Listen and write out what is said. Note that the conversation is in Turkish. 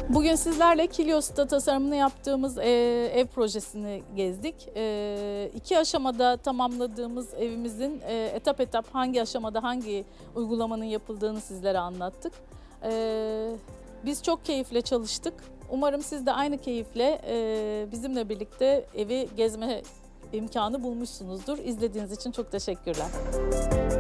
Bugün sizlerle Kilios'ta tasarımını yaptığımız ev projesini gezdik. 2 aşamada tamamladığımız evimizin etap etap hangi aşamada hangi uygulamanın yapıldığını sizlere anlattık. Biz çok keyifle çalıştık. Umarım siz de aynı keyifle bizimle birlikte evi gezme imkanı bulmuşsunuzdur. İzlediğiniz için çok teşekkürler.